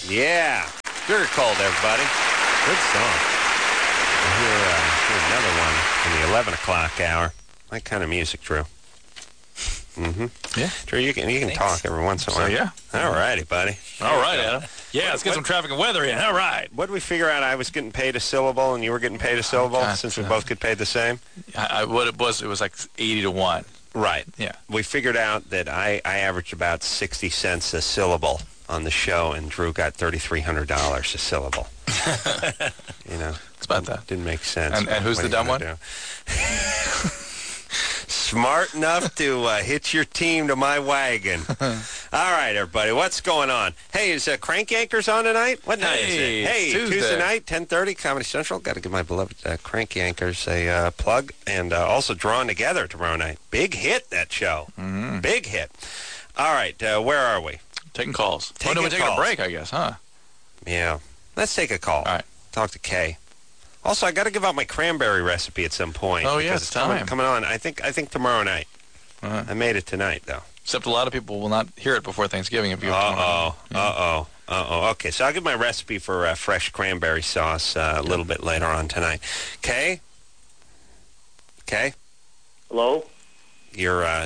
Yeah. Sugar Cold, everybody. Good song. Here's another one in the 11 o'clock hour. My kind of music, Drew. Yeah. Drew, you can talk every once in a while. Yeah. All righty, buddy. All right, Adam. Yeah, let's get some traffic and weather in. All right. What did we figure out? I was getting paid a syllable and you were getting paid a syllable God, since we both get paid the same? What it was like 80 to 1. Right. Yeah. We figured out that I averaged about 60 cents a syllable on the show, and Drew got $3,300 a syllable. It's about that. Didn't make sense. And who's the dumb one? Smart enough to hitch your team to my wagon. All right, everybody, what's going on? Hey, is Crank Yankers on tonight? What night is it? Hey, Tuesday night, 10:30, Comedy Central. Got to give my beloved Crank Yankers a plug. And also Drawn Together tomorrow night. Big hit, that show. Mm-hmm. Big hit. All right, where are we? Taking calls. Taking we're taking a break, I guess, huh? Yeah. Let's take a call. All right. Talk to Kay. Also, I got to give out my cranberry recipe at some point. Oh, yeah, it's time. Coming on. I think tomorrow night. Uh-huh. I made it tonight, though. Except a lot of people will not hear it before Thanksgiving if you. Okay, so I'll give my recipe for fresh cranberry sauce a little bit later on tonight. Kay? Kay? Hello? You're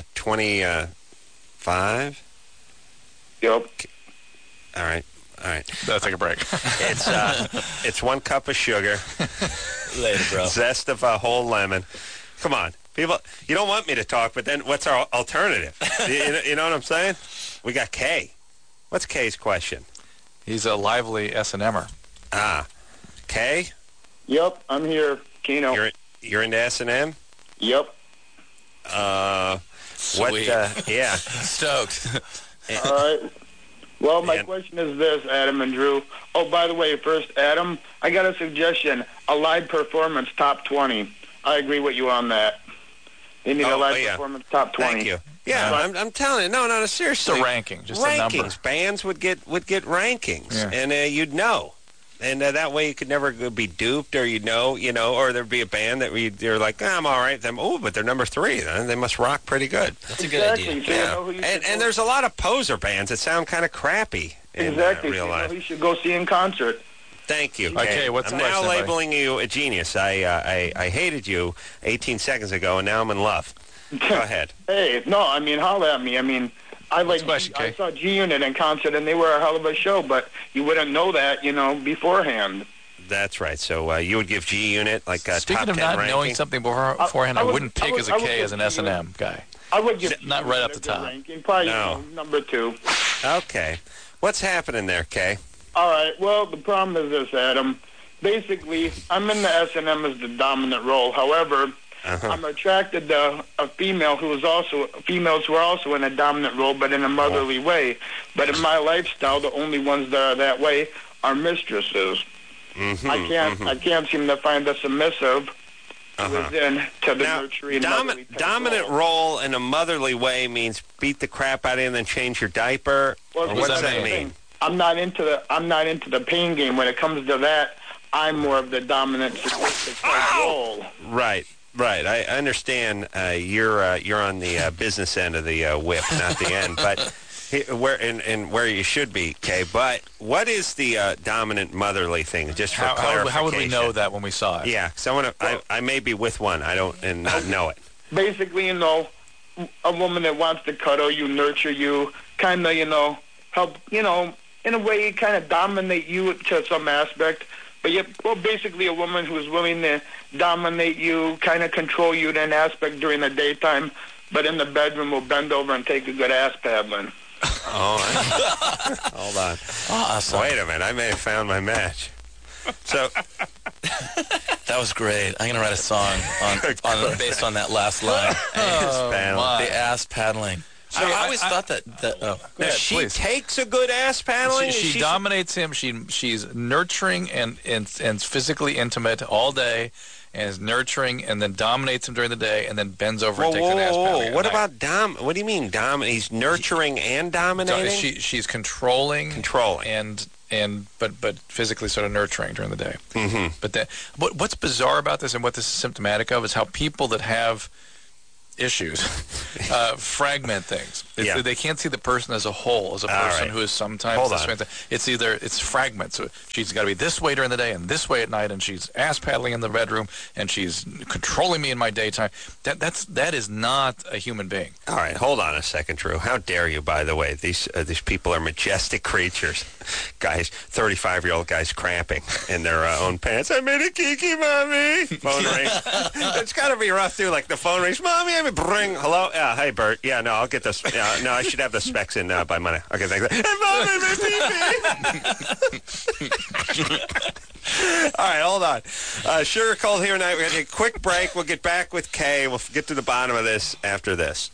25? Yep. All right. Let's take a break. It's 1 cup of sugar. Later, bro. Zest of a whole lemon. Come on. People, you don't want me to talk, but then what's our alternative? you know what I'm saying? We got Kay. What's Kay's question? He's a lively S&M'er. Kay? Yep, I'm here. Keno. You're into S&M? Yep. Sweet. Yeah. Stoked. All right. Well, my question is this, Adam and Drew. Oh, by the way, first, Adam, I got a suggestion. A live performance top 20. I agree with you on that. They need a live performance top 20. Thank you. Yeah, I'm telling you. No, seriously. Just a ranking, just rankings. a number. Bands would get rankings, and you'd know. And that way you could never be duped, or or there'd be a band that you're like, I'm all right. But they're number 3. They must rock pretty good. That's a good idea. So and there's a lot of poser bands that sound kind of crappy in real life. You should go see in concert. Thank you. Okay, what's I'm the question, now labeling you a genius. I hated you 18 seconds ago, and now I'm in love. Go ahead. Hey, no, I mean, holler at me. I mean, I saw G-Unit in concert, and they were a hell of a show, but you wouldn't know that, beforehand. That's right. So you would give G-Unit like a Speaking top 10 of not ranking? knowing something beforehand, I wouldn't pick as a K as an S&M guy. I would give not right up the top. Ranking, probably number 2. Okay. What's happening there, Kay? All right. Well, the problem is this, Adam. Basically, I'm in the S&M as the dominant role. However, I'm attracted to a female females who are also in a dominant role, but in a motherly way. But in my lifestyle, the only ones that are that way are mistresses. I can't seem to find a submissive who is into the nurturing dominant role in a motherly way means beat the crap out of you and then change your diaper. Well, what does that mean? I'm not into the pain game. When it comes to that, I'm more of the dominant role. Right. I understand you're on the business end of the whip, not the end. But where you should be, Kay. But what is the dominant motherly thing? Just for clarification. How would we know that when we saw it? Yeah, I may be with one. I don't and not know it. Basically, a woman that wants to cuddle you, nurture you, kind of, help, in a way, kind of dominate you to some aspect. But basically a woman who's willing to dominate you, kind of control you in an aspect during the daytime, but in the bedroom will bend over and take a good ass paddling. Hold on. Awesome. Wait a minute. I may have found my match. So that was great. I'm going to write a song based on that last line. The ass paddling. So I always thought that she takes a good ass paddling. She dominates him. She's nurturing and physically intimate all day, and is nurturing and then dominates him during the day, and then bends over and takes an ass paddling. What about What do you mean dominate? He's nurturing and dominating. She's controlling, but physically sort of nurturing during the day. Mm-hmm. But what's bizarre about this and what this is symptomatic of is how people that have issues fragment things. Yeah. They can't see the person as a whole, as a person who is sometimes Hold on. It's fragments. So she's got to be this way during the day and this way at night, and she's ass paddling in the bedroom, and she's controlling me in my daytime. That is not a human being. All right, hold on a second, Drew. How dare you? By the way, these people are majestic creatures. Guys, 35-year-old guys cramping in their own pants. I made a kiki, mommy. Phone rings. It's got to be rough too. Like the phone rings, mommy. I'm bring hello. Yeah, hey Bert. Yeah, no, I'll get this. Yeah, no, I should have the specs in by Monday. Okay, thanks. Hey, mommy, my pee. All right, hold on. Sugar Cold here tonight. We're going to take a quick break. We'll get back with Kay. We'll get to the bottom of this after this.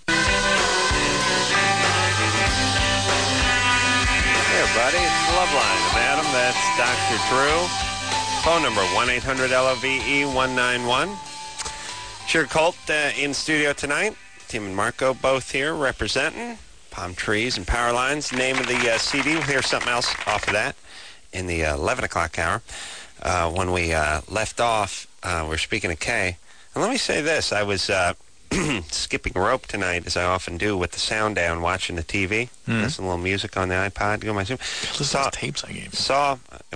Hey, everybody. It's Loveline. I'm Adam. That's Dr. Drew. Phone number 1-800-LOVE-191. Sugar Colt in studio tonight. Tim and Marco both here representing Palm Trees and Power Lines. Name of the CD. We'll hear something else off of that in the 11 o'clock hour. When we left off, we're speaking of Kay. And let me say this. I was skipping rope tonight, as I often do, with the sound down, watching the TV. Listen a little music on the iPod. Go my Zoom. Listen to tapes I gave you. Saw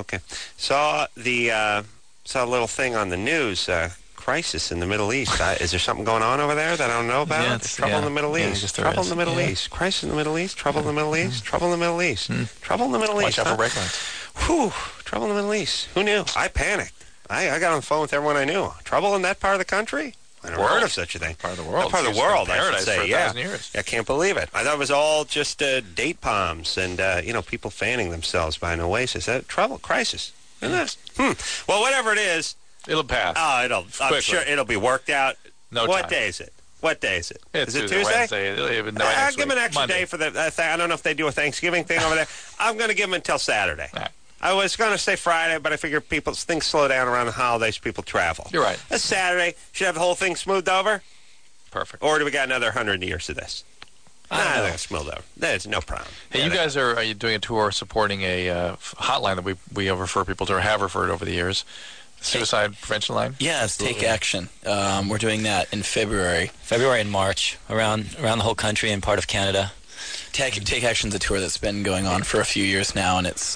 a little thing on the news. Crisis in the Middle East. Is there something going on over there that I don't know about? Yeah, trouble in the Middle East. Trouble in the Middle East. Crisis in the Middle East. Trouble in the Middle East. Trouble in the Middle East. Trouble in the Middle East. Watch out for red lights. Whew. Trouble in the Middle East. Who knew? I panicked. I got on the phone with everyone I knew. Trouble in that part of the country? I never heard of such a thing. Part of the world. Part of the world, I should say. Yeah. Years. I can't believe it. I thought it was all just date palms and people fanning themselves by an oasis. Trouble, crisis. Isn't it? Well, whatever it is. It'll pass. Oh, I'm sure it'll be worked out. No What time. day is it? What day is it? It's is it Tuesday? Wednesday. I'll give them an extra day for the thing. I don't know if they do a Thanksgiving thing over there. I'm going to give them until Saturday. Right. I was going to say Friday, but I figure things slow down around the holidays. People travel. You're right. It's Saturday. Should have the whole thing smoothed over? Perfect. Or do we got another 100 years of this? I think it's smoothed over. There's no problem. Hey, you guys are you doing a tour supporting a hotline that we refer people to or have referred over the years? Suicide prevention line? Yes, Take Action. We're doing that in February and March, around the whole country and part of Canada. Take Action's a tour that's been going on for a few years now, and it's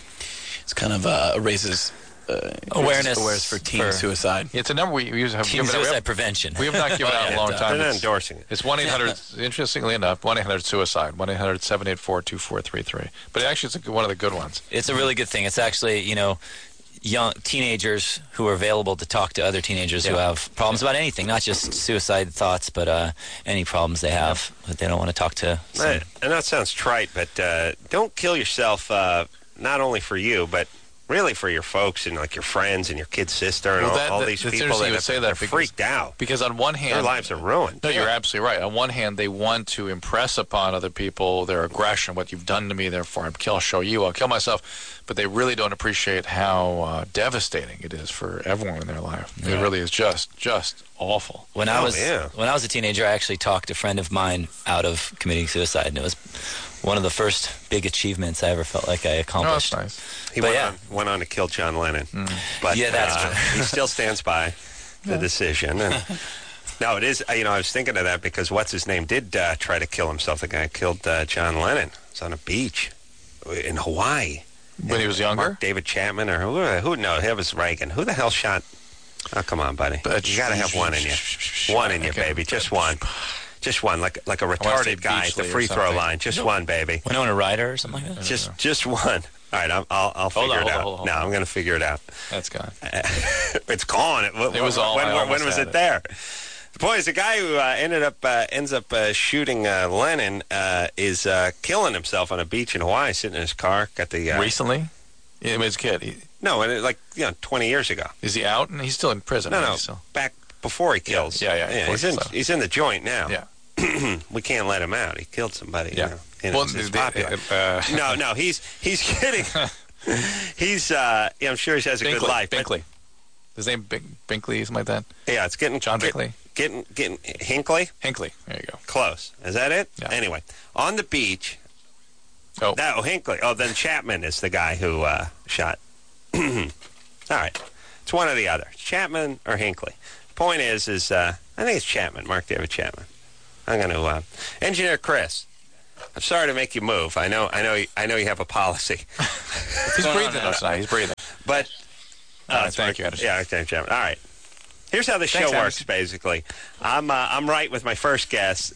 kind of raises awareness for teen suicide. It's a number we use. Teen suicide prevention. We have not given out in a long time. They're not endorsing it. It's 1-800. Interestingly enough, 1-800-SUICIDE. 1-800-784-2433. But actually, it's one of the good ones. It's a really good thing. It's actually young teenagers who are available to talk to other teenagers who have problems about anything, not just suicide thoughts, but any problems they have that they don't want to talk to. Right. And that sounds trite, but don't kill yourself, not only for you, but really for your folks and like your friends and your kid's sister and all these people that are freaked out. Because on one hand, their lives are ruined. No, you're absolutely right. On one hand, they want to impress upon other people their aggression, what you've done to me, therefore I'll show you, I'll kill myself. But they really don't appreciate how devastating it is for everyone in their life. Yeah. It really is just awful. When I was a teenager, I actually talked a friend of mine out of committing suicide, and it was one of the first big achievements I ever felt like I accomplished. Oh, that's nice. He went on to kill John Lennon. But that's true. He still stands by the decision. And no, it is. I was thinking of that because what's his name did try to kill himself. The guy who killed John Lennon. It was on a beach in Hawaii. When he was younger? Mark David Chapman or who? No, it was Reagan. Who the hell shot? Oh, come on, buddy. You got to have one in you. One in you, baby. Just one. Just one, like a retarded guy at the free throw line. Just one, baby. Winona Ryder or something like that? Just one. All right, I'll figure it out. No, I'm going to figure it out. That's gone. It's gone. It was all. When was it there? The point is, the guy who ends up shooting Lennon is killing himself on a beach in Hawaii, sitting in his car. Got the recently. He was a kid. No, 20 years ago. Is he out? And he's still in prison. No, back before he kills. Yeah. He's in the joint now. Yeah. We can't let him out. He killed somebody. Yeah. It's popular. No, he's kidding. He's I'm sure he has a good life. Binkley. His name Binkley, something like that. Yeah, it's getting John Binkley. Getting Hinckley. Hinckley. There you go. Close. Is that it? Yeah. Anyway, on the beach. Hinckley. Oh, then Chapman is the guy who shot. All right, it's one or the other. Chapman or Hinckley. point is I think it's Chapman, Mark David Chapman. I'm going to Engineer Chris. I'm sorry to make you move. I know you have a policy. He's breathing tonight. He's breathing. But thank you, Anderson. Yeah, thank you. All right. Here's how the show works. Basically, I'm right with my first guess.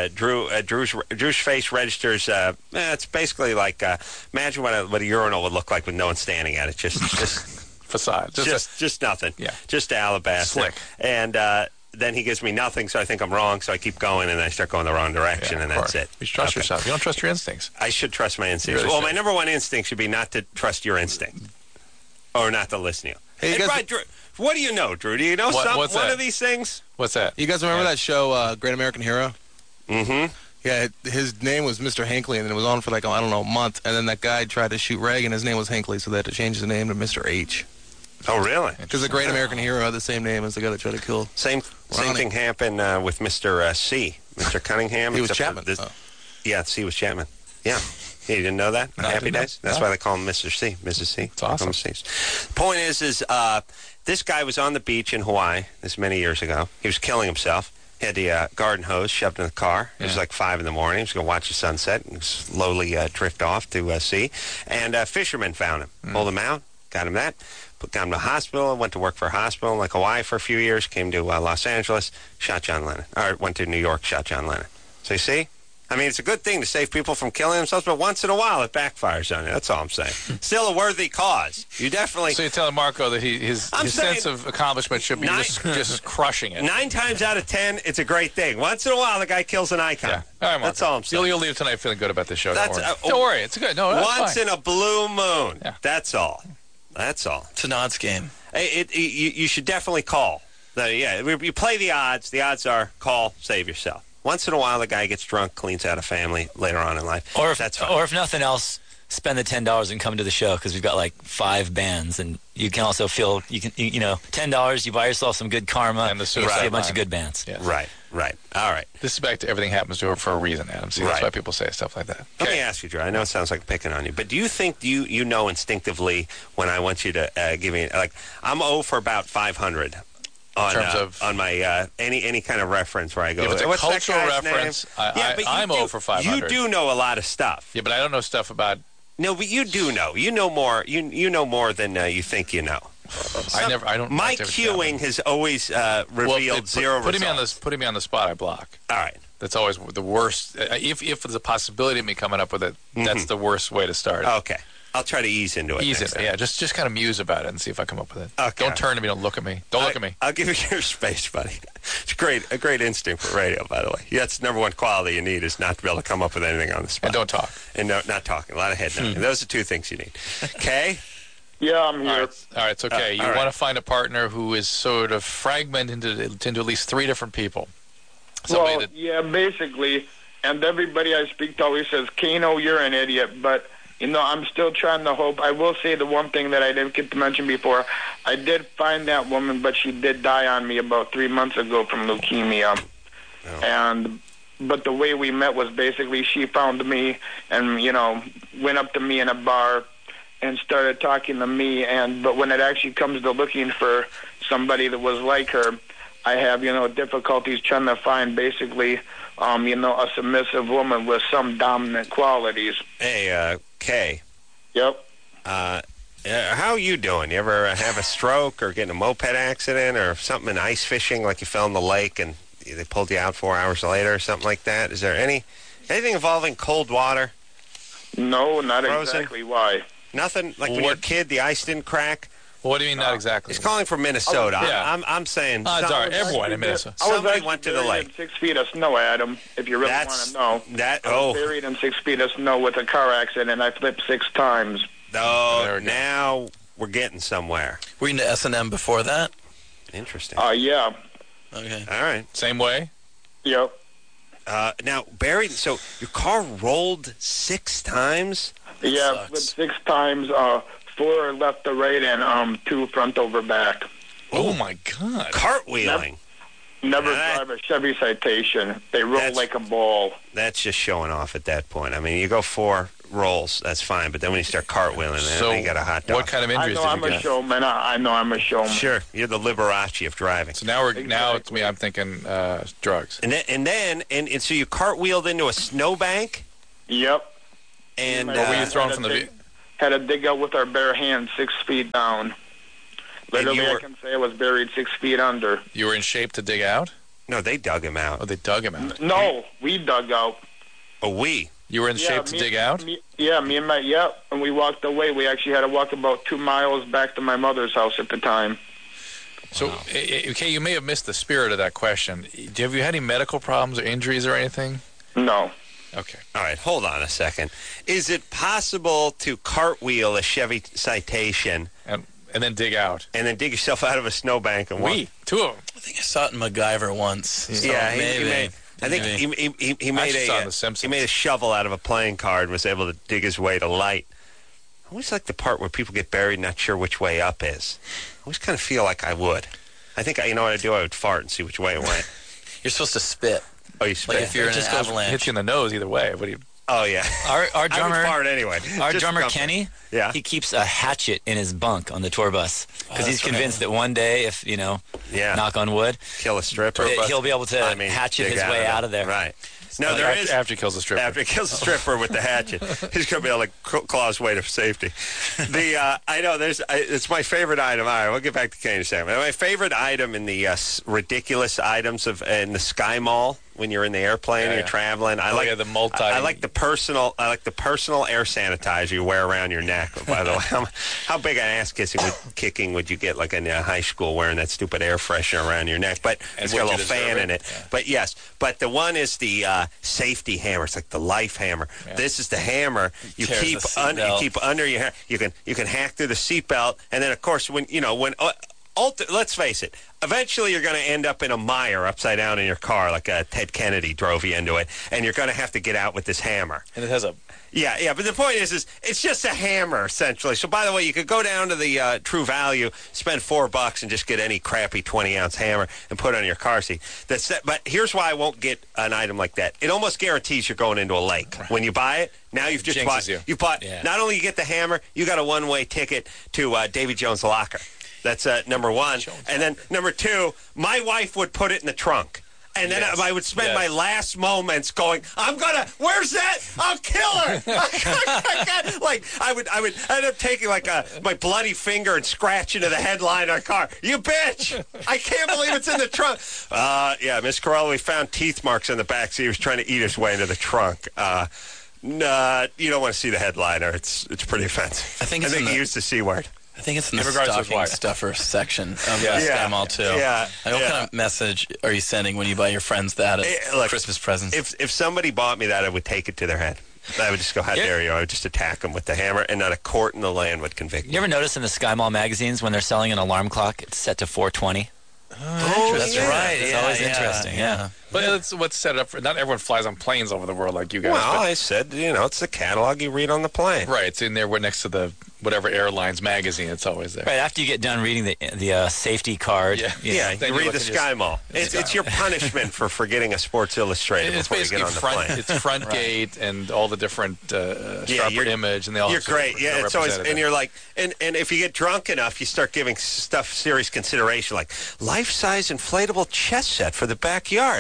Drew's face registers. It's basically like imagine what a urinal would look like with no one standing at it. Just facade. Just nothing. Yeah. Just alabaster. Slick. And then he gives me nothing, so I think I'm wrong. So I keep going, and I start going the wrong direction, and that's it. You should trust yourself. You don't trust your instincts. I should trust my instincts. Really my number one instinct should be not to trust your instinct, or not to listen to you. Hey, you guys, Drew, what do you know, Drew? Do you know one of these things? What's that? You guys remember that show, Great American Hero? Mm-hmm. Yeah, his name was Mr. Hinckley, and then it was on for a month. And then that guy tried to shoot Reagan. His name was Hinckley, so they had to change his name to Mr. H. Oh, really? Because the Great American Hero had the same name as the guy that tried to kill Same thing happened with Mr. C. Mr. Cunningham. He was Chapman. Yeah, C was Chapman. Yeah. You didn't know that? No, Happy Days? That's why they call him Mr. C. Mrs. C. It's awesome. The point is this guy was on the beach in Hawaii this many years ago. He was killing himself. He had the garden hose shoved in the car. It was like 5 in the morning. He was going to watch the sunset and slowly drift off to sea. And fishermen found him, pulled him out, got him that, got him to the hospital, went to work for a hospital in Hawaii for a few years, came to Los Angeles, shot John Lennon. Or went to New York, shot John Lennon. So you see? I mean, it's a good thing to save people from killing themselves, but once in a while it backfires on you. That's all I'm saying. Still a worthy cause. You definitely... So you're telling Marco that his sense of accomplishment should be just crushing it. 9 times out of 10, it's a great thing. Once in a while, the guy kills an icon. Yeah. All right, Marco. That's all I'm saying. You'll leave tonight feeling good about this show. Don't worry. It's good. No, that's once fine. in a blue moon. Yeah. That's all. That's all. It's an odds game. You should definitely call. You play the odds. The odds are call, save yourself. Once in a while, the guy gets drunk, cleans out a family later on in life. That's fine. Or if nothing else, spend the $10 and come to the show because we've got 5 bands, and you can also feel $10. You buy yourself some good karma and see a bunch of good bands. Yeah. Right. All right. This is back to everything happens to her for a reason, Adam. See, that's why people say stuff like that. Let me ask you, Drew. I know it sounds like picking on you, but do you think you know instinctively when I want you to give me I'm 0 for about 500. In terms of on my any kind of reference where I go, if it's a what's cultural that guy's reference, name? I'm 0 for 500. You do know a lot of stuff. Yeah, but I don't know stuff about. No, but you do know. You know more. You know more than you think you know. I don't. My queuing has always revealed zero results. Putting me on the spot, I block. All right. That's always the worst. If there's a possibility of me coming up with it, that's the worst way to start it. Okay. I'll try to ease into it. Yeah. Just kind of muse about it and see if I come up with it. Okay. Don't turn to me. Don't look at me. Don't look at me. I'll give you your space, buddy. It's a great instinct for radio, by the way. That's the number one quality you need is not to be able to come up with anything on the spot. And don't talk. And not talking. A lot of head nodding. Those are 2 things you need. Okay? Yeah, I'm here. All right, it's okay. You want to find a partner who is sort of fragmented into at least 3 different people. Yeah, basically. And everybody I speak to always says, Kano, you're an idiot. But, I'm still trying to hope. I will say the one thing that I didn't get to mention before. I did find that woman, but she did die on me about 3 months ago from leukemia. Oh. But the way we met was basically she found me and, went up to me in a bar and started talking to me. But when it actually comes to looking for somebody that was like her, I have, difficulties trying to find basically, a submissive woman with some dominant qualities. Hey, Kay. Yep. How are you doing? You ever have a stroke or get in a moped accident or something in ice fishing, like you fell in the lake and they pulled you out 4 hours later or something like that? Is there anything involving cold water? No, not Frozen? Exactly. Why? Nothing? Like when you were a kid, the ice didn't crack? Well, what do you mean, not exactly? He's calling from Minnesota. Yeah. I'm saying... everyone in Minnesota. Somebody went to the lake. In 6 feet of snow, Adam, if you really want to know. I was buried in 6 feet of snow with a car accident, and I flipped 6 times. Oh, now we're getting somewhere. Were you into S&M before that? Interesting. Yeah. Okay. All right. Same way? Yep. Now, buried... So your car rolled 6 times? Yeah, flipped 6 times, 4 left to right, and 2 front over back. Oh, my God. Cartwheeling. Never drive a Chevy Citation. They roll like a ball. That's just showing off at that point. I mean, you go 4 rolls, that's fine. But then when you start cartwheeling, then you got a hot dog. What kind of injuries I know I'm a showman. I know I'm a showman. Sure, you're the Liberace of driving. So now it's me. I'm thinking drugs. And so you cartwheeled into a snowbank. Yep. And what were you throwing from the? Had to dig out with our bare hands 6 feet down. Literally, I can say I was buried 6 feet under. You were in shape to dig out? No, they dug him out. Oh, they dug him out. No, we dug out. Oh, we? You were in shape to dig out? Me and my, and we walked away. We actually had to walk about 2 miles back to my mother's house at the time. So, okay, you may have missed the spirit of that question. Have you had any medical problems or injuries or anything? No. Okay. All right, hold on a second. Is it possible to cartwheel a Chevy Citation and then dig out? And then dig yourself out of a snowbank and walk? Two of them. I think I saw it in MacGyver once. So maybe. I think he made a shovel out of a playing card and was able to dig his way to light. I always like the part where people get buried not sure which way up is. I always kind of feel like I would. I think, you know what I'd do? I would fart and see which way it went. You're supposed to spit. Oh, you spit? Like if you're in an avalanche. Hits you in the nose either way. What do you... Oh, yeah. Our drummer, I would fart anyway. Our drummer, Kenny, yeah, he keeps a hatchet in his bunk on the tour bus because he's convinced that one day, if, knock on wood, kill a stripper, he'll be able to hatchet his way out of there. Right. No, after he kills the stripper. After he kills the stripper with the hatchet, he's going to be able to claw his way to safety. I know it's my favorite item. All right, we'll get back to Kenny in a second. My favorite item in the ridiculous items in the Sky Mall when you're in the airplane and you're traveling. I like the multi. I like the personal air sanitizer you wear around your neck. By the way, how big an ass kicking would you get like in high school wearing that stupid air freshener around your neck? But it's got a little fan in it. Yeah. But yes, but the one is the safety hammer. It's like the life hammer. Yeah. This is the hammer you keep under your hair. You can hack through the seatbelt, and then of course let's face it, eventually you're going to end up in a mire upside down in your car like Ted Kennedy drove you into it, and you're going to have to get out with this hammer. And it has a... Yeah, but the point is it's just a hammer, essentially. So, by the way, you could go down to the True Value, spend $4 and just get any crappy 20-ounce hammer and put it on your car seat. But here's why I won't get an item like that. It almost guarantees you're going into a lake. Right. When you buy it, now you've just bought... You bought... Yeah. Not only you get the hammer, you got a one-way ticket to Davy Jones' locker. That's number one. And then number two, my wife would put it in the trunk. And then I would spend my last moments going, where's that? I'll kill her. I would end up taking my bloody finger and scratch into the headline of our car. You bitch! I can't believe it's in the trunk. Miss Corella, we found teeth marks in the back, so he was trying to eat his way into the trunk. No, you don't want to see the headliner. It's pretty offensive. I think he used the C word. I think it's in the stocking stuffer section of Sky Mall, too. Yeah. What kind of message are you sending when you buy your friends that as Christmas presents? If somebody bought me that, I would take it to their head. I would just go, how dare you? I would just attack them with the hammer, and not a court in the land would convict me. You ever notice in the Sky Mall magazines when they're selling an alarm clock, it's set to 420? Oh, that's right. It's always interesting, yeah. But it's what's set up for... Not everyone flies on planes over the world like you guys. Well, I said, it's the catalog you read on the plane. Right, it's in there next to the whatever airlines magazine. It's always there. Right, after you get done reading the safety card. You read the Sky Mall. It's your punishment for forgetting a Sports Illustrated before you get on the plane. It's front gate and all the different sharper image. And they all you're great. Yeah, it's always... And you're like... And if you get drunk enough, you start giving stuff serious consideration, like life-size inflatable chess set for the backyard.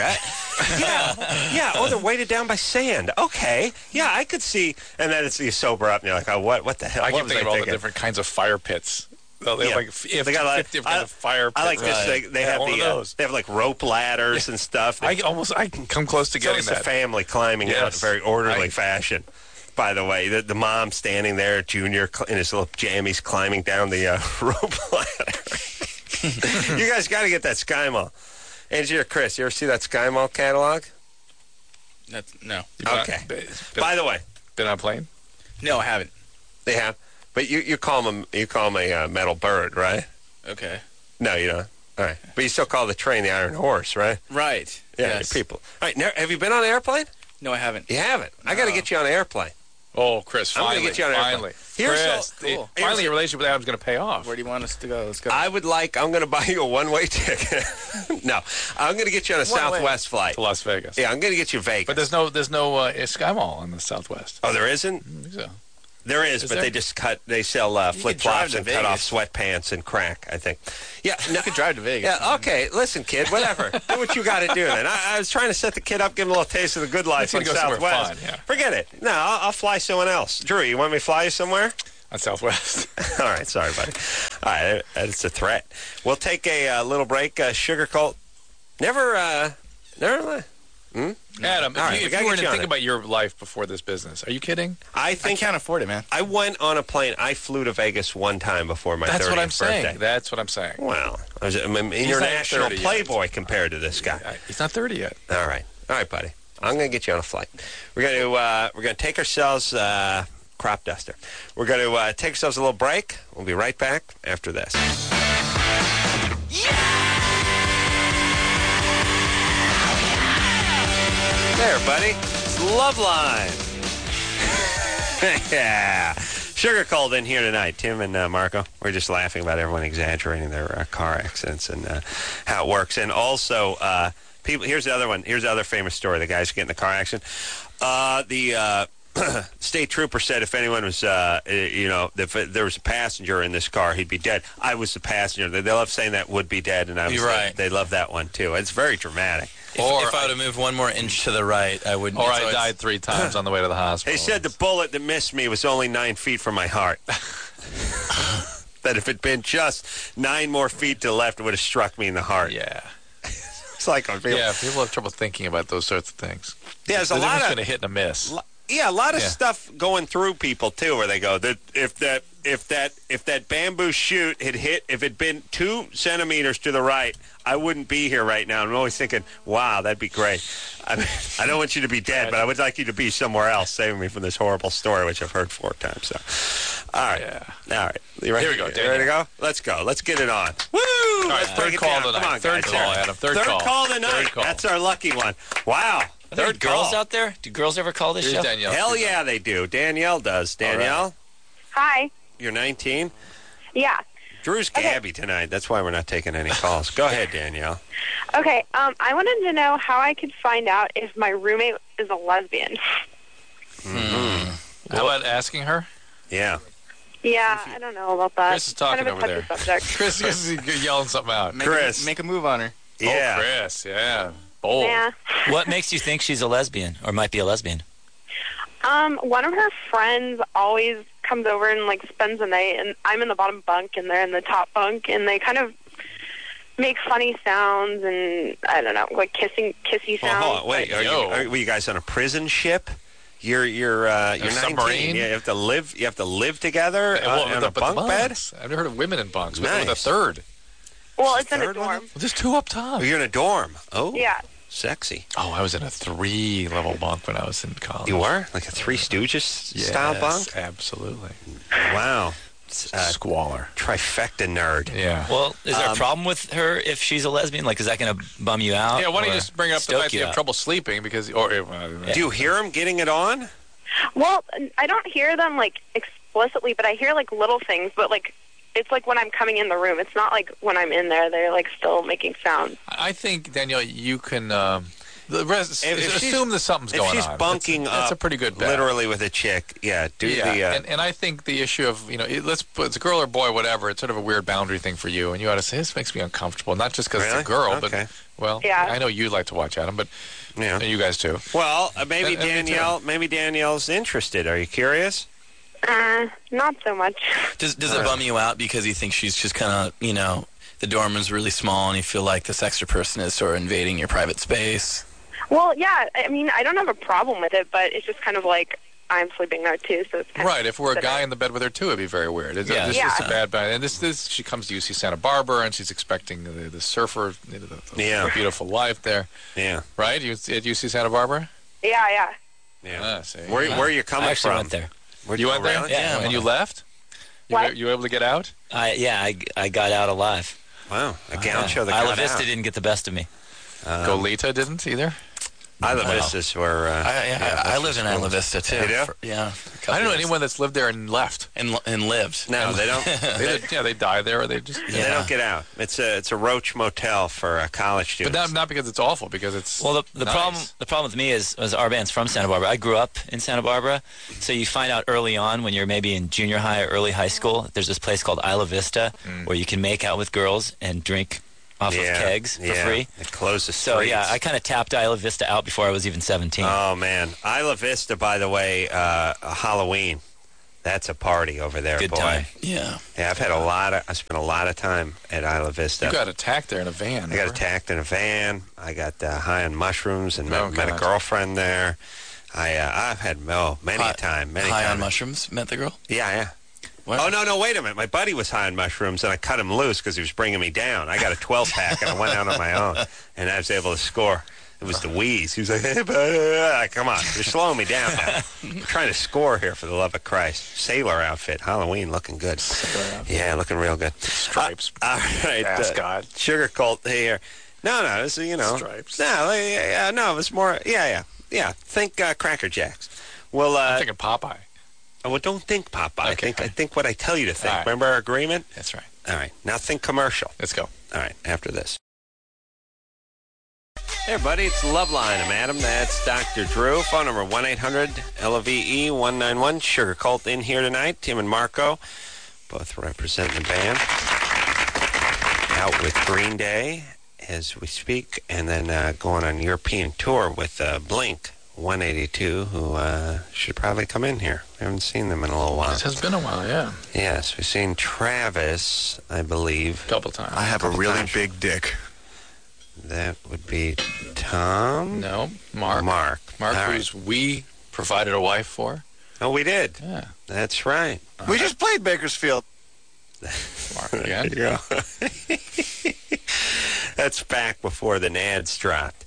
Oh, they're weighted down by sand. Okay. Yeah, I could see. And then you sober up and you're like, oh, what the hell? I keep thinking of all the different kinds of fire pits. They have like 50 different kinds of fire pits. I like this. They have they have like rope ladders and stuff. I come close to getting that. It's a family climbing out in a very orderly fashion. By the way, the mom standing there, Junior in his little jammies climbing down the rope ladder. You guys got to get that Sky Mall. Angie or Chris, you ever see that Sky Mall catalog? No. Okay. By the way, been on a plane? No, I haven't. They have, but you call them a metal bird, right? Okay. No, you don't. All right, but you still call the train the Iron Horse, right? Right. Yeah, people. All right, have you been on an airplane? No, I haven't. You haven't? No. I got to get you on an airplane. Oh, Chris, I'm finally. gonna get you on an Finally. Here's Chris, cool. Finally, your relationship with Adam's going to pay off. Where do you want us to go? Let's go. I'm going to buy you a one-way ticket. No, I'm going to get you on a Southwest flight. To Las Vegas. Yeah, I'm going to get you Vegas. But there's no Sky Mall on the Southwest. Oh, there isn't? I think so. There is, but there? they just they sell flip-flops and cut off sweatpants and crack, I think. Yeah, no, You could drive to Vegas. yeah, okay, listen, kid, whatever. Do what you got to do then. I was trying to set the kid up, give him a little taste of the good life on Let's go somewhere Southwest. fun, yeah. Forget it. No, I'll fly someone else. Drew, you want me to fly you somewhere? On Southwest. All right, sorry, buddy. All right, it's a threat. We'll take a little break. Sugar Cult. Never. Adam, All right, we if gotta you were get to you on think it. about your life before this business, are you kidding? I I think can't afford it, man. I went on a plane. I flew to Vegas one time before my 30th That's what I'm birthday. saying. That's what I'm saying. Well, I'm an not international 30 yet. playboy compared to this guy. He's not 30 yet. All right, buddy. I'm going to get you on a flight. We're going to take ourselves crop duster. We're going to take ourselves a little break. We'll be right back after this. There, buddy. It's Loveline. Yeah. Sugar Cold in here tonight. Tim and Marco. We're just laughing about everyone exaggerating their car accidents and how it works. And also, people. Here's the other one. Here's the other famous story. The guys get in the car accident. The state trooper said if anyone was, if there was a passenger in this car, he'd be dead. I was the passenger. They love saying that would be dead, and I was. You're right. They love that one too. It's very dramatic. If I would have moved one more inch to the right, I wouldn't. Or I died 3 times on the way to the hospital. They said the bullet that missed me was only 9 feet from my heart. That if it'd been just 9 more feet to the left, it would have struck me in the heart. Yeah. It's like people have trouble thinking about those sorts of things. Yeah, there's a They're lot just of going to hit and a miss. a lot of stuff going through people too, where they go that if that bamboo shoot had hit, if it'd been 2 centimeters to the right, I wouldn't be here right now. I'm always thinking, wow, that'd be great. I mean, I don't want you to be dead, but I would like you to be somewhere else, saving me from this horrible story, which I've heard 4 times. So, all right, all right. You ready? Here we go, You ready to go? Let's go. Let's get it on. Woo! All right, Let's break third it call down. tonight. Come on, Third guys. call, Adam. Third call. call tonight. Third call. That's our lucky one. Wow. Are there Third girls call. out there? Do girls ever call this Here's show? Danielle. Hell yeah, they do. Danielle does. Danielle, Hi. you're 19. Yeah. Drew's Gabby tonight. That's why we're not taking any calls. Go ahead, Danielle. Okay. I wanted to know how I could find out if my roommate is a lesbian. How about asking her? Yeah. Yeah, I don't know about that. Chris is talking kind of a over touchy there. subject. Chris is yelling something out. Chris. Make a move on her. Yeah. Oh, Chris, yeah. Bold. Yeah. What makes you think she's a lesbian or might be a lesbian? One of her friends always comes over and like spends the night, and I'm in the bottom bunk and they're in the top bunk, and they kind of make funny sounds and I don't know, like kissy Well, sounds. hold on. Wait, were you guys on a prison ship? You're 19. submarine? Yeah, you have to live together on a bunk bed? I've never heard of women in bunks. Nice. With a third. Well, it's in a third one? dorm. Well, there's 2 up top. Oh, you're in a dorm. Oh, Yeah. sexy. Oh, I was in a 3-level bunk when I was in college. You were? Like a Three Stooges style bunk? Absolutely. Wow. Squalor. Trifecta nerd. Yeah. Well, is there a problem with her if she's a lesbian? Like, is that going to bum you out? Yeah, why don't you or just bring up the stoke fact that you have up? trouble sleeping because... Do you hear him getting it on? Well, I don't hear them like explicitly, but I hear like little things. But like, it's like when I'm coming in the room. It's not like when I'm in there. They're like still making sounds. I think, Danielle, you can... the rest, If she's- assume that something's going on. If she's bunking that's up a pretty good bet. literally with a chick, do Yeah, the... and I think the issue of, let's put, it's a girl or boy, whatever, it's sort of a weird boundary thing for you, and you ought to say, this makes me uncomfortable, not just because Really? it's a girl, Okay. but, well, Yeah. I know you like to watch Adam, but Yeah. you guys too. Well, maybe And me too. Maybe Danielle's interested. Are you curious? Not so much. Does it bum you out because you think she's just kind of, the dorm is really small and you feel like this extra person is sort of invading your private space? Well, yeah. I mean, I don't have a problem with it, but it's just kind of like I'm sleeping there too, so it's kind Right, if we're a of guy in the bed with her too, it'd be very weird. It's Yeah. just a bad bad. And this, she comes to UC Santa Barbara, and she's expecting the surfer, the beautiful life there. Yeah. Right? You at UC Santa Barbara? Yeah. Yeah. See. Where are you coming I actually from? went there. You went there? Really? Yeah. And you left? What? You were able to get out? I got out alive. Wow. A gaucho that Isla got Vista out. didn't get the best of me. Goleta didn't either? Isla Vista's where... I lived in Isla Vista, too. You do? I don't know anyone that's lived there and left. And lived. No, they don't. They die there, or they just... They don't get out. It's a roach motel for college students. But not because it's awful, because it's Well, the nice. problem with me is our band's from Santa Barbara. I grew up in Santa Barbara, so you find out early on when you're maybe in junior high or early high school, there's this place called Isla Vista where you can make out with girls and drink off of kegs for free. It closes the So, streets. I kind of tapped Isla Vista out before I was even 17. Oh, man. Isla Vista, by the way, Halloween. That's a party over there, Good boy. time. Yeah. Yeah, I spent a lot of time at Isla Vista. You got attacked there in a van. I got attacked in a van. I got high on mushrooms and met a God. girlfriend there. I've had many a time. High on mushrooms, met the girl? Yeah. Wow. Oh, no, wait a minute. My buddy was high on mushrooms, and I cut him loose because he was bringing me down. I got a 12-pack, and I went out on my own, and I was able to score. It was the wheeze. He was like, hey, buddy, come on. You're slowing me down now. I'm trying to score here, for the love of Christ. Sailor outfit, Halloween, looking good. Yeah, looking real good. Stripes. All right. Ascot. Sugar Cult here. No, it's, Stripes. No, it was more, yeah. Think Cracker Jacks. Well, I'm thinking Popeye. well, don't think Popeye. Okay. I think what I tell you to think. All right. Remember our agreement? That's right. All right. Now think commercial. Let's go. All right, after this. Hey, everybody, it's Loveline. I'm Adam. That's Dr. Drew. Phone number 1-800-LOVE-191. Sugar Cult in here tonight. Tim and Marco, both representing the band. Out with Green Day as we speak, and then going on European tour with Blink 182, who should probably come in here. We haven't seen them in a little while. It has been a while, yeah. Yes, we've seen Travis, I believe. Couple times. I have a really big dick. That would be Tom? No, Mark. Mark. All right. who's we provided a wife for. Oh, we did. Yeah. That's right. We just played Bakersfield. Mark again. There you go. That's back before the nads dropped.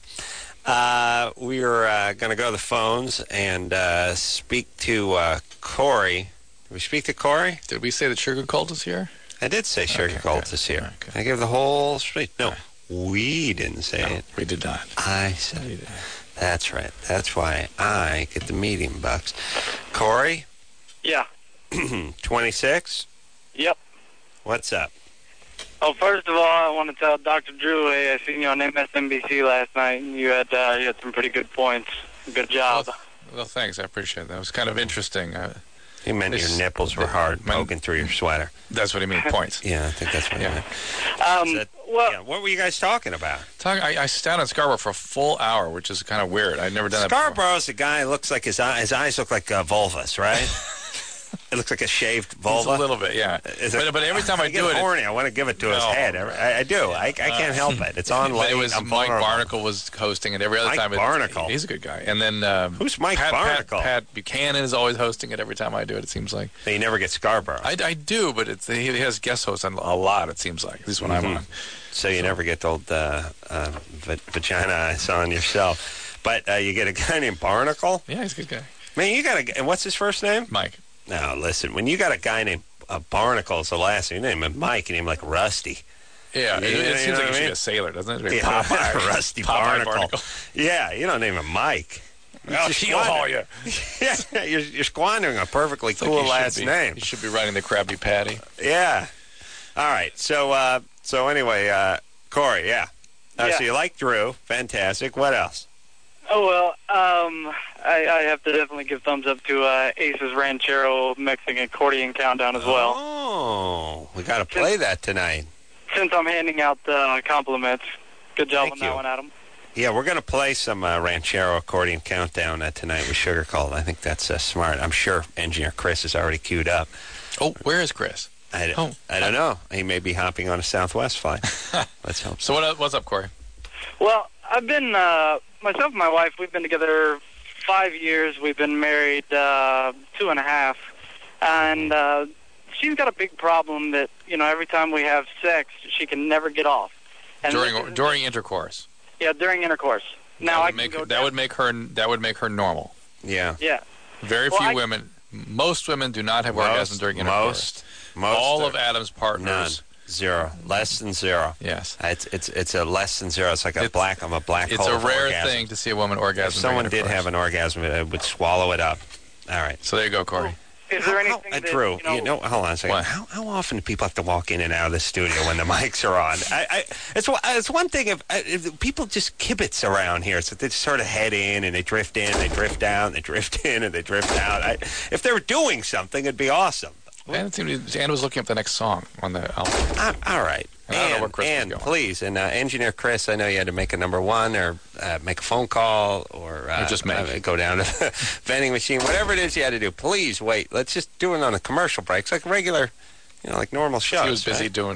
We were going to go to the phones and speak to Corey. Did we speak to Corey? Did we say that Sugar Cult is here? I did say Sugar Cult good. is here. Okay. I gave the whole street. No, we didn't say it. We did not. I said it. That's right. That's why I get the medium bucks. Corey? Yeah. 26? Yep. What's up? Oh, first of all, I want to tell Dr. Drew, hey, I seen you on MSNBC last night, and you had some pretty good points. Good job. Well, thanks. I appreciate that. It was kind of interesting. He meant your nipples were hard poking through your sweater. That's what he meant, points. Yeah, I think that's what he meant. What were you guys talking about? I sat on Scarborough for a full hour, which is kind of weird. I'd never done that before. Scarborough's a guy who looks like his eyes look like vulvas, right? It looks like a shaved vulva. It's a little bit, yeah. But every time I do it... horny. I want to give it to his head. I do. I can't help it. It's on late. It was Mike Barnacle was hosting it every other time. Mike Barnacle? He's a good guy. And then... Who's Mike Barnacle? Pat Buchanan is always hosting it every time I do it seems like. So you never get Scarborough. I do, but he has guest hosts on a lot, it seems like. At least when I'm on. So you never get the old vagina eyes on yourself. But you get a guy named Barnacle? Yeah, he's a good guy. Man, you got and what's his first name? Mike. Now, listen, when you got a guy named Barnacle as the last name, you name him Mike, you name him like Rusty. Yeah, it seems like he should be a sailor, doesn't it? Yeah, Popeye, Rusty Popeye Barnacle. Yeah, you don't name him Mike. He'll haul you. Yeah, you're squandering a perfectly cool last name. He should be riding the Krabby Patty. Yeah. All right. So anyway, Corey, yeah. So you like Drew. Fantastic. What else? Oh, well, I have to definitely give thumbs up to Ace's Ranchero Mexican Accordion Countdown as well. Oh, we got to play that tonight. Since I'm handing out compliments, good job Thank on you. that one, Adam. Yeah, we're going to play some Ranchero Accordion Countdown tonight with Sugar Cult. I think that's smart. I'm sure Engineer Chris is already queued up. Oh, where is Chris? I don't know. He may be hopping on a Southwest flight. Let's hope so. So what's up, Corey? Well, I've been, myself and my wife, we've been together 5 years. We've been married 2.5. And she's got a big problem that, every time we have sex, she can never get off. And during intercourse. Yeah, during intercourse. Now that would make her normal. Yeah. Yeah. Very few women. Most women do not have orgasm during intercourse. Most all of Adam's partners. Zero. Less than zero. Yes. It's a less than zero. It's like I'm a black hole. It's a rare thing to see a woman orgasm. If someone did have an orgasm, it would swallow it up. All right. So there you go, Corey. Is there anything that, Drew, hold on a second. How often do people have to walk in and out of the studio when the mics are on? It's one thing if people just kibitz around here, so they just sort of head in and they drift in, they drift out, and they drift in and they drift out. If they were doing something, it'd be awesome. And Ann was looking up the next song on the album. All right. I don't know where Chris is going. Please, and Engineer Chris, I know you had to make a number one or make a phone call or just go down to the vending machine, whatever it is you had to do. Please wait. Let's just do it on a commercial break. It's like regular, like normal shows. He was busy doing